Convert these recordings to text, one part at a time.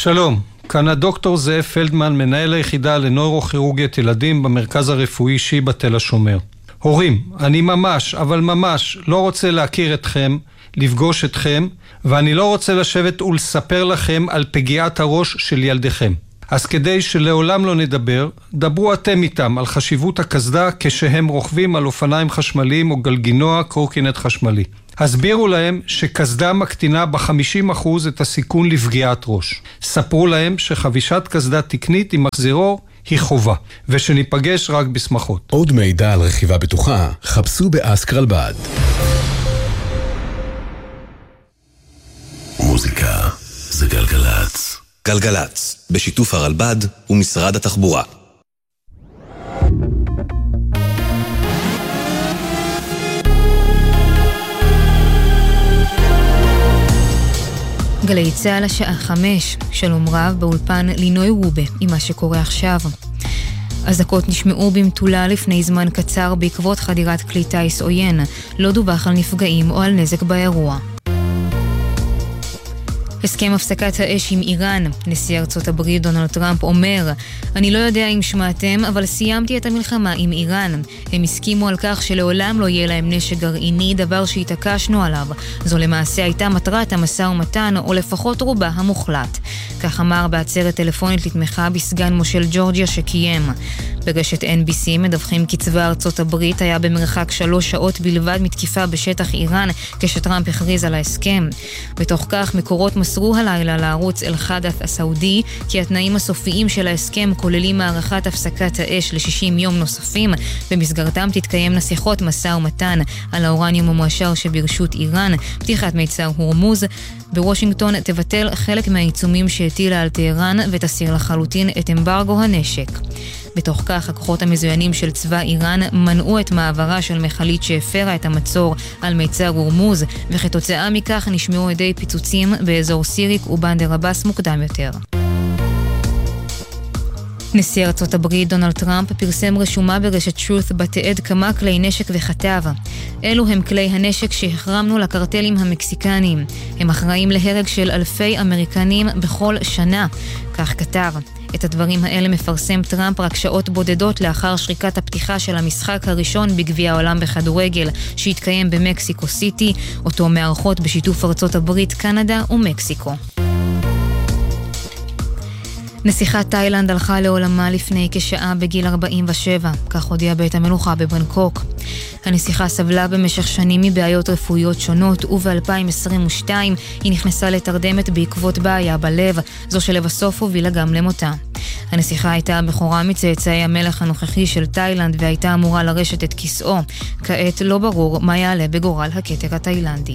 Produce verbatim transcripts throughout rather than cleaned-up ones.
שלום, כאן הדוקטור זאב פלדמן, מנהל היחידה לנוירוכירוגיית ילדים במרכז הרפואי שיבא תל השומר. הורים, אני ממש, אבל ממש לא רוצה להכיר אתכם, לפגוש אתכם, ואני לא רוצה לשבת ולספר לכם על פגיעת הראש של ילדיכם. אז כדי שלעולם לא נדבר, דברו אתם איתם על חשיבות הקסדה כשהם רוכבים על אופניים חשמליים או גלגינוע קורקינט חשמלי. הסבירו להם שקסדה מקטינה ב-חמישים אחוז את הסיכון לפגיעת ראש. ספרו להם שחבישת קסדה תקנית עם מחזירור היא חובה, ושניפגש רק בשמחות. עוד מידע על רכיבה בטוחה, חפשו באסק רלב"ד. מוזיקה זה גלגלץ. גלגלץ, בשיתוף הרלב"ד ומשרד התחבורה. גלי צהל השעה חמש, שלום רב באולפן לינוי רובה עם מה שקורה עכשיו. אזעקות נשמעו במטולה לפני זמן קצר בעקבות חדירת כלי טיס עוין. לא דווח על נפגעים או על נזק באירוע. הסכם הפסקת האש עם איראן. נשיא ארצות הברית דונלד טראמפ אומר, אני לא יודע אם שמעתם, אבל סיימתי את המלחמה עם איראן. הם הסכימו על כך שלעולם לא יהיה להם נשק גרעיני, דבר שהתעקשנו עליו. זו למעשה הייתה מטרת המשא ומתן, או לפחות רובה המוחלט. כך אמר בעצרת טלפונית לתמיכה בסגן מושל ג'ורג'יה שקיים. ברשת אן בי סי מדווחים כי צבא ארצות הברית היה במרחק שלוש שעות בלבד מתקיפה בשטח איראן כשטראמפ הכריז על ההסכם. בתוך כך מקורות מסרו הלילה לערוץ אל-חדת' הסעודי כי התנאים הסופיים של ההסכם כוללים מערכת הפסקת האש ל-שישים יום נוספים, במסגרתם תתקיים נסיכות משא ומתן על האורניום המועשר שברשות איראן, פתיחת מיצר הורמוז. בוושינגטון תבטל חלק מהעיצומים שהטילה על טהרן ותסיר לחלוטין את אמברגו הנשק. בתוך כך, הכוחות המזוינים של צבא איראן מנעו את מעברה של מכלית שהפרה את המצור על מיצר הורמוז, וכתוצאה מכך נשמעו עדי פיצוצים באזור סיריק ובנדר אבאס מוקדם יותר. נשיא ארצות הברית דונלד טראמפ פרסם רשומה ברשת truth בתעד כמה כלי נשק וכתב. אלו הם כלי הנשק שהחרמנו לקרטלים המקסיקניים. הם אחראים להרג של אלפי אמריקנים בכל שנה. כך כתב. את הדברים האלה מפרסם טראמפ רק שעות בודדות לאחר שריקת הפתיחה של המשחק הראשון בגביע העולם בכדורגל שהתקיים במקסיקו סיטי, אותו מארחות בשיתוף ארצות הברית, קנדה ומקסיקו. נסיכת תאילנד הלכה לעולמה לפני כשעה בגיל ארבעים ושבע, כך הודיע בית המלוכה בבנקוק. הנסיכה סבלה במשך שנים מבעיות רפואיות שונות, וב-אלפיים עשרים ושתיים היא נכנסה לתרדמת בעקבות בעיה בלב, זו שלבסוף הובילה גם למותה. הנסיכה הייתה הבכורה מצאצאי המלך הנוכחי של תאילנד והייתה אמורה לרשת את כיסאו. כעת לא ברור מה יעלה בגורל הכתר התאילנדי.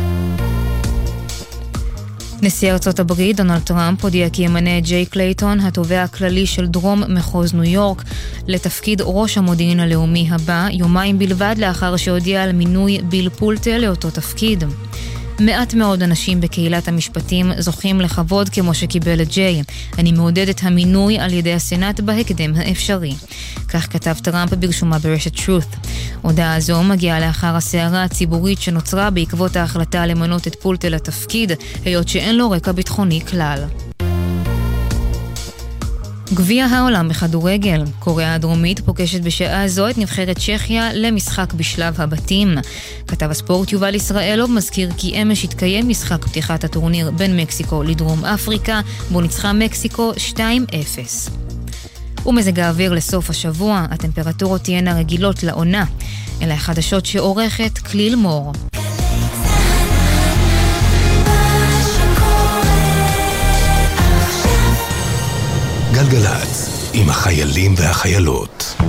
נשיא ארצות הברית דונלד טראמפ הודיע כי ימנה את ג'יי קלייטון, התובע הכללי של דרום מחוז ניו יורק, לתפקיד ראש המודיעין הלאומי הבא, יומיים בלבד לאחר שהודיע על מינוי ביל פולטר לאותו תפקיד. מעט מאוד אנשים בקהילת המשפטים זוכים לכבוד כמו שקיבל את ג'יי. אני מעודד את המינוי על ידי הסנאט בהקדם האפשרי. כך כתב טראמפ ברשומה ברשת truth. הודעה זו מגיעה לאחר הסערה הציבורית שנוצרה בעקבות ההחלטה למנות את פולטר לתפקיד, היות שאין לו רקע ביטחוני כלל. גביע העולם בכדורגל. קוריאה הדרומית פוגשת בשעה זו את נבחרת צ'כיה למשחק בשלב הבתים. כתב הספורט יובל ישראלוב מזכיר כי אמש התקיים משחק פתיחת הטורניר בין מקסיקו לדרום אפריקה, בו ניצחה מקסיקו שתיים אפס. ומזג האוויר לסוף השבוע, הטמפרטורות תהיינה רגילות לעונה. אלה החדשות שעורכת כליל מור. גלגלץ, עם החיילים והחיילות.